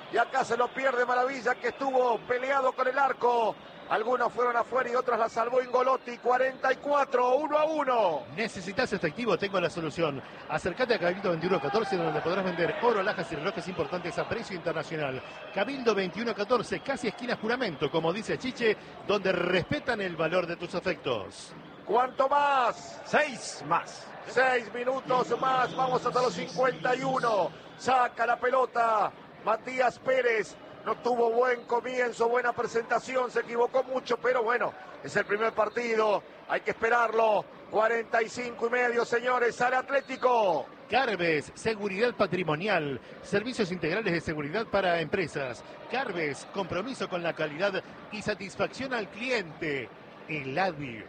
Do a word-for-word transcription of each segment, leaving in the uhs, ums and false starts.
y acá se lo pierde Maravilla, que estuvo peleado con el arco. Algunos fueron afuera y otros la salvó Ingolotti. cuarenta y cuatro, uno a uno. ¿Necesitas efectivo? Tengo la solución. Acércate a Cabildo veintiuno catorce, donde podrás vender oro, alhajas y relojes importantes a precio internacional. Cabildo veintiuno catorce, casi esquina Juramento, como dice Chiche, donde respetan el valor de tus afectos. ¿Cuánto más? Seis más. Seis minutos más, vamos hasta los cincuenta y uno. Saca la pelota Matías Pérez. No tuvo buen comienzo, buena presentación, se equivocó mucho, pero bueno, es el primer partido, hay que esperarlo. cuarenta y cinco y medio, señores, sale Atlético. Carves, seguridad patrimonial, servicios integrales de seguridad para empresas. Carves, compromiso con la calidad y satisfacción al cliente. Eladio.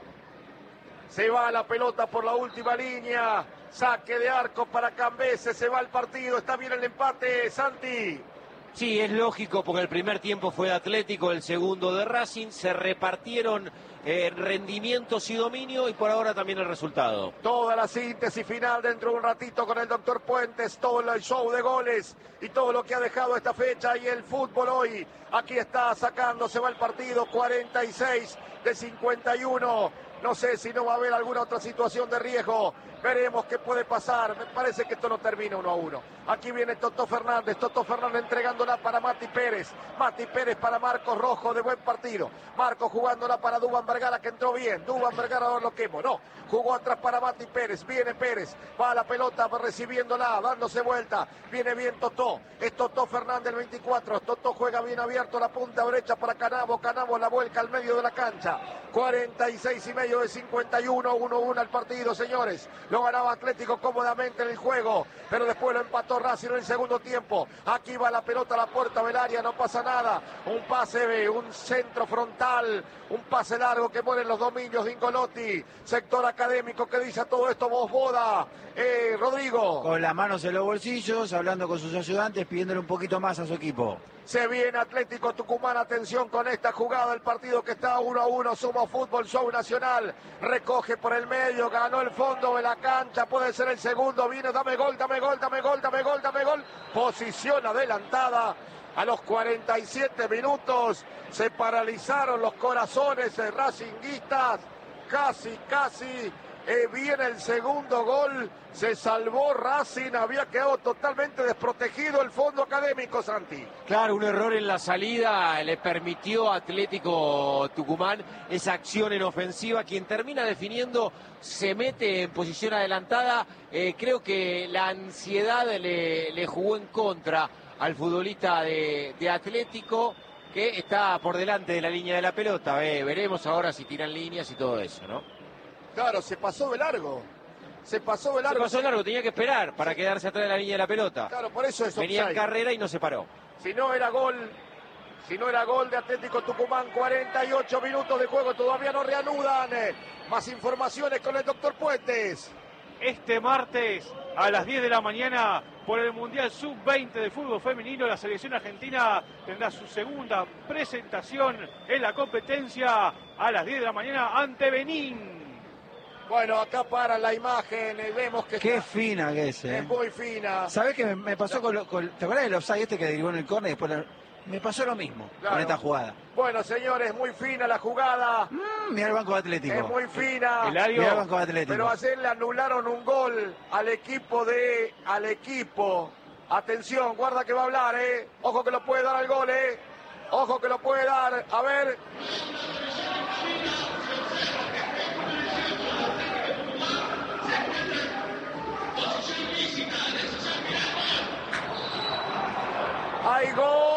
Se va la pelota por la última línea, saque de arco para Cambese, se va el partido, está bien el empate, Santi. Sí, es lógico porque el primer tiempo fue de Atlético, el segundo de Racing, se repartieron eh, rendimientos y dominio y por ahora también el resultado. Toda la síntesis final dentro de un ratito con el doctor Puentes, todo el show de goles y todo lo que ha dejado esta fecha y el fútbol hoy. Aquí está sacando, se va el partido, cuarenta y seis de cincuenta y uno. No sé si no va a haber alguna otra situación de riesgo. Veremos qué puede pasar. Me parece que esto no termina uno a uno. Aquí viene Toto Fernández. Toto Fernández entregándola para Mati Pérez. Mati Pérez para Marcos Rojo, de buen partido. Marcos jugándola para Duván Vergara, que entró bien. Duván Vergara lo quemó. No, jugó atrás para Mati Pérez. Viene Pérez. Va a la pelota recibiéndola, dándose vuelta. Viene bien Toto. Es Toto Fernández el veinticuatro. Toto juega bien abierto la punta derecha para Canavo. Canavo la vuelca al medio de la cancha. cuarenta y seis y medio de cincuenta y uno. uno a uno al partido, señores. Lo ganaba Atlético cómodamente en el juego, pero después lo empató Racing en el segundo tiempo. Aquí va la pelota a la puerta del área, no pasa nada. Un pase, un centro frontal, un pase largo que mueren los dominios de Ingolotti. Sector académico que dice a todo esto Bosboda. Eh, Rodrigo. Con las manos en los bolsillos, hablando con sus ayudantes, pidiéndole un poquito más a su equipo. Se viene Atlético Tucumán, atención con esta jugada, el partido que está uno a uno, Somos Fútbol Show Nacional, recoge por el medio, ganó el fondo de la cancha, puede ser el segundo, viene, dame gol, dame gol, dame gol, dame gol, dame gol, posición adelantada. A los cuarenta y siete minutos se paralizaron los corazones de racinguistas, casi, casi. Eh, viene el segundo gol, se salvó Racing, había quedado totalmente desprotegido el fondo académico, Santi. Claro, un error en la salida le permitió a Atlético Tucumán esa acción en ofensiva. Quien termina definiendo se mete en posición adelantada. Eh, creo que la ansiedad le, le jugó en contra al futbolista de, de Atlético, que está por delante de la línea de la pelota. Eh, veremos ahora si tiran líneas y todo eso, ¿no? Claro, se pasó de largo. Se pasó de largo. Se pasó de largo, tenía que esperar para quedarse atrás de la línea de la pelota. Claro, por eso es offside. Venía en carrera y no se paró. Si no era gol, si no era gol de Atlético Tucumán, cuarenta y ocho minutos de juego, todavía no reanudan. Más informaciones con el doctor Puentes. Este martes a las diez de la mañana por el Mundial sub veinte de fútbol femenino, la selección argentina tendrá su segunda presentación en la competencia a las diez de la mañana ante Benín. Bueno, acá para la imagen, vemos que... Qué está, fina que es, ¿eh? Es muy fina. ¿Sabés qué me, me pasó con, lo, con... ¿Te acuerdas del offside este que derivó en el córner y después la... Me pasó lo mismo, claro, con esta jugada. Bueno, señores, muy fina la jugada. Mm, mira el Banco Atlético. Es muy fina. Mira el Banco Atlético. Pero ayer le anularon un gol al equipo de... Al equipo. Atención, guarda que va a hablar, ¿eh? Ojo que lo puede dar al gol, ¿eh? Ojo que lo puede dar. A ver... ¡Hay gol!